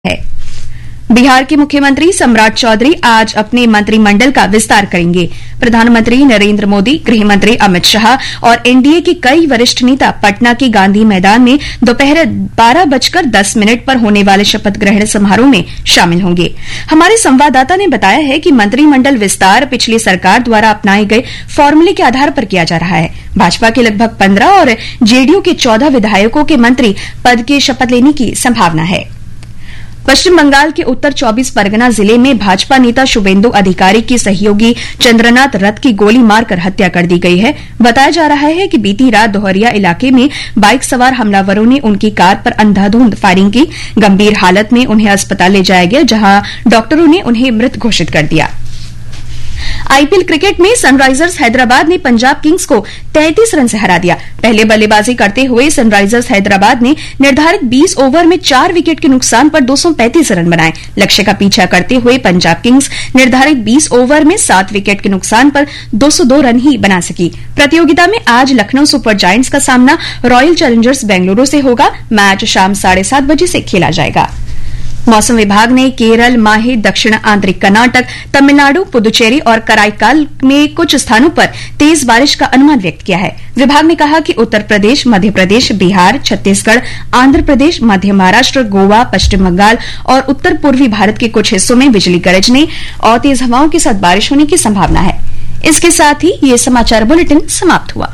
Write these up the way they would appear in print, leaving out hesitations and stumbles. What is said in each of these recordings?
है। बिहार के मुख्यमंत्री सम्राट चौधरी आज अपने मंत्रिमंडल का विस्तार करेंगे। प्रधानमंत्री नरेंद्र मोदी, गृहमंत्री अमित शाह और एनडीए के कई वरिष्ठ नेता पटना के गांधी मैदान में दोपहर 12:10 पर होने वाले शपथ ग्रहण समारोह में शामिल होंगे। हमारे संवाददाता ने बताया है कि मंत्रिमंडल विस्तार पिछली सरकार द्वारा अपनाए गए फॉर्मूले के आधार पर किया जा रहा है। भाजपा के लगभग 15 और जेडीयू के 14 विधायकों के मंत्री पद की शपथ लेने की संभावना है। पश्चिम बंगाल के उत्तर 24 परगना जिले में भाजपा नेता शुभेंदु अधिकारी की सहयोगी चंद्रनाथ रथ की गोली मारकर हत्या कर दी गई है। बताया जा रहा है कि बीती रात दोहरिया इलाके में बाइक सवार हमलावरों ने उनकी कार पर अंधाधुंध फायरिंग की। गंभीर हालत में उन्हें अस्पताल ले जाया गया, जहां डॉक्टरों ने उन्हें मृत घोषित कर दिया। आईपीएल क्रिकेट में सनराइजर्स हैदराबाद ने पंजाब किंग्स को 33 रन से हरा दिया। पहले बल्लेबाजी करते हुए सनराइजर्स हैदराबाद ने निर्धारित 20 ओवर में 4 विकेट के नुकसान पर 235 रन बनाए। लक्ष्य का पीछा करते हुए पंजाब किंग्स निर्धारित 20 ओवर में 7 विकेट के नुकसान पर 202 रन ही बना सकी। प्रतियोगिता में आज लखनऊ सुपर जायंट्स का सामना रॉयल चैलेंजर्स बेंगलुरु से होगा। मैच शाम 7:30 बजे से खेला जाएगा। मौसम विभाग ने केरल, माहे, दक्षिण आंतरिक कर्नाटक, तमिलनाडु, पुदुचेरी और कराईकाल में कुछ स्थानों पर तेज बारिश का अनुमान व्यक्त किया है। विभाग ने कहा कि उत्तर प्रदेश, मध्य प्रदेश, बिहार, छत्तीसगढ़, आंध्र प्रदेश, मध्य महाराष्ट्र, गोवा, पश्चिम बंगाल और उत्तर पूर्वी भारत के कुछ हिस्सों में बिजली गरजने और तेज हवाओं के साथ बारिश होने की संभावना है। इसके साथ ही ये समाचार बुलेटिन समाप्त हुआ।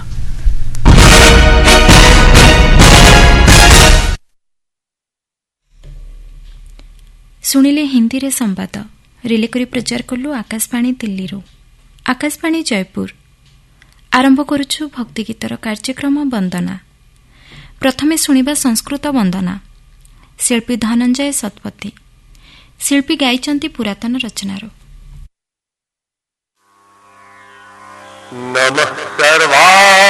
शुणिले हिंदी रे संवाद रिले करी प्रचार कलु आकाशवाणी दिल्ली आकाशवाणी जयपुर। आरंभ करुछु भक्ति गीतर कार्यक्रम वंदना। प्रथमे शुणिबा संस्कृत वंदना। शिल्पी धनंजय सतपथी। शिल्पी गाइचंती पुरातन रचनार। नमः सर्वा